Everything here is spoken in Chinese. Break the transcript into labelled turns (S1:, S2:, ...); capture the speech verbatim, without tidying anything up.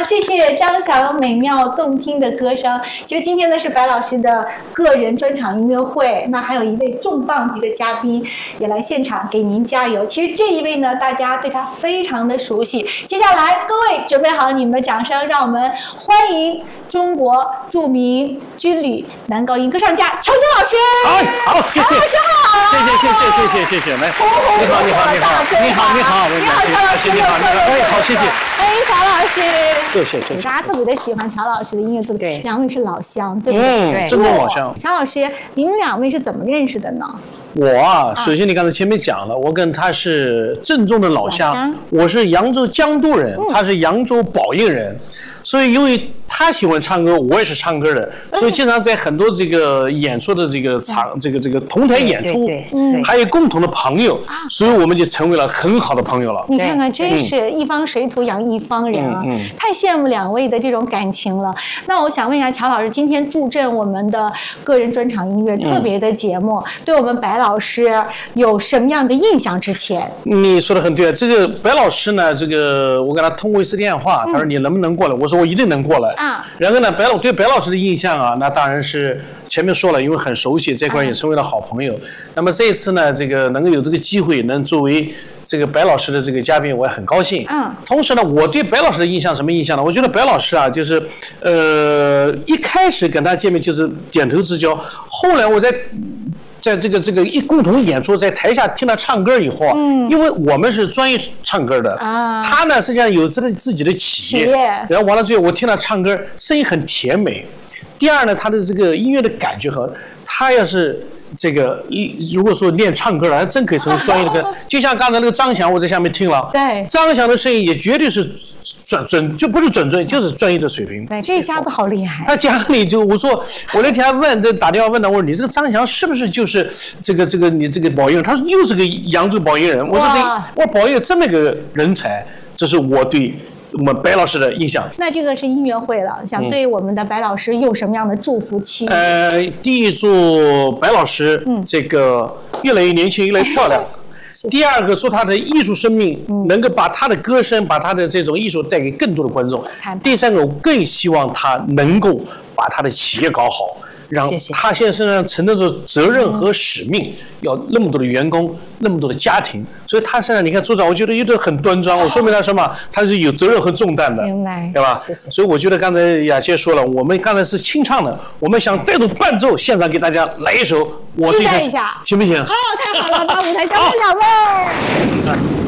S1: 谢谢张翔美妙动听的歌声。其实今天呢是白老师的个人专场音乐会，那还有一位重磅级的嘉宾也来现场给您加油。其实这一位呢，大家对他非常的熟悉。接下来各位准备好你们的掌声，让我们欢迎中国著名军旅男高音歌唱家乔军老师。
S2: 好，好，谢谢，
S1: 乔老师好，
S2: 谢谢，谢谢，谢谢，谢谢，来，你好，你好，你好，你好，你好，
S1: 你好，乔老师，
S2: 你好，你好，哎，好，谢谢，
S1: 欢迎乔老师，
S2: 谢谢，谢谢，
S1: 大家特别的喜欢乔老师的音乐作品，两位是老乡，对不对？
S2: 嗯，真的老乡。
S1: 乔老师，你们两位是怎么认识的呢？
S2: 我啊，首先你刚才前面讲了，我跟他是正宗的老乡，我是扬州江都人，他是扬州宝应人，所以因为他喜欢唱歌，我也是唱歌的，所以经常在很多这个演出的这个场，这个这个同台演出，还有共同的朋友，所以我们就成为了很好的朋友了。
S1: 你看看，真是一方水土养一方人啊，太羡慕两位的这种感情了。那我想问一下乔老师，今天助阵我们的个人专场音乐特别的节目，对我们白老师有什么样的印象？之前
S2: 你说的很对，这个白老师呢，这个我跟他通过一次电话，他说你能不能过来？我说我一定能过来。啊，然后呢，白老对白老师的印象啊，那当然是前面说了，因为很熟悉，这块也成为了好朋友。那么这一次呢，这个能够有这个机会，能作为这个白老师的这个嘉宾，我也很高兴。嗯，同时呢，我对白老师的印象什么印象呢？我觉得白老师啊，就是呃，一开始跟他见面就是点头之交，后来我在。在这个这个一共同演出，在台下听他唱歌以后，嗯，因为我们是专业唱歌的，啊，他呢实际上有自己自己的企业，然后完了之后，我听他唱歌，声音很甜美。第二呢，他的这个音乐的感觉和他要是这个如果说练唱歌了，还真可以成为专业的歌。就像刚才那个张翔，我在下面听了，对，张翔的声音也绝对是准准，就不是准专业，就是专业的水平。
S1: 对，这下子好厉害。
S2: 他家里就我说，我那天还问，这打电话问他，我说你这个张翔是不是就是这个这个你这个宝应人？他说又是个扬州宝应人。我说这我宝应这么一个人才，这是我对我们白老师的印象。
S1: 那这个是音乐会了，想对我们的白老师有什么样的祝福期？
S2: 呃，第一祝白老师这个越来越年轻，越来越漂亮。第二个，祝他的艺术生命能够把他的歌声，把他的这种艺术带给更多的观众。第三个，我更希望他能够把他的企业搞好。让他现在身上承担的责任和使命，要那么多的员工，那么多的家庭，所以他身上你看组长，我觉得有点很端庄，我说明他什么？他是有责任和重担的，
S1: 明白，
S2: 对吧？谢谢。所以我觉得刚才雅姐说了，我们刚才是清唱的，我们想带动伴奏，现场给大家来一首，我
S1: 期待一下，
S2: 行不行？
S1: 好，太好了，把舞台交给两位。